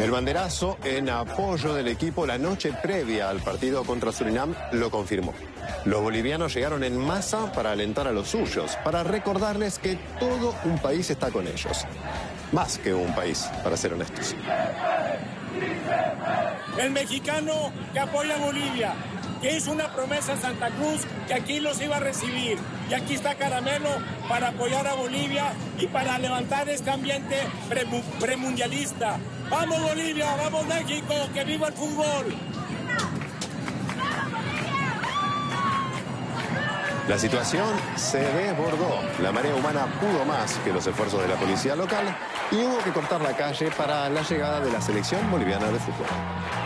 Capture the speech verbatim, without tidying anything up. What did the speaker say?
El banderazo en apoyo del equipo la noche previa al partido contra Surinam lo confirmó. Los bolivianos llegaron en masa para alentar a los suyos, para recordarles que todo un país está con ellos. Más que un país, para ser honestos. El mexicano que apoya a Bolivia, que hizo una promesa a Santa Cruz que aquí los iba a recibir. Y aquí está Caramelo para apoyar a Bolivia y para levantar este ambiente premundialista. ¡Vamos Bolivia! ¡Vamos México! ¡Que viva el fútbol! La situación se desbordó. La marea humana pudo más que los esfuerzos de la policía local y hubo que cortar la calle para la llegada de la selección boliviana de fútbol.